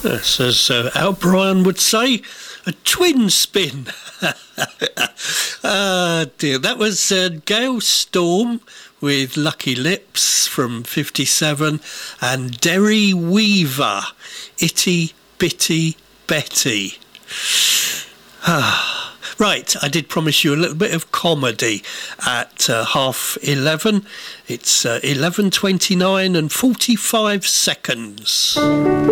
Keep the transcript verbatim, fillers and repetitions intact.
Yes, as uh, Al Bryan would say, a twin spin. Ah, dear. That was uh, Gail Storm with Lucky Lips from fifty-seven, and Derry Weaver, Itty Bitty Betty. Ah, right, I did promise you a little bit of comedy at uh, half eleven. It's uh, eleven twenty-nine and forty-five seconds.